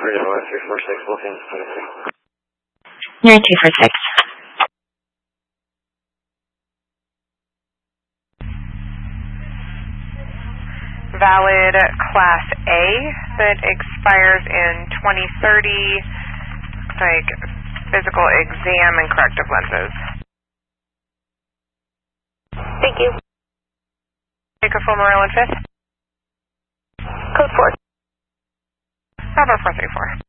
346, booking 23. You're 246. Valid Class A that expires in 2030, like physical exam and corrective lenses. Thank you. Take a full Maryland 5th. Code 4. Bravo 434.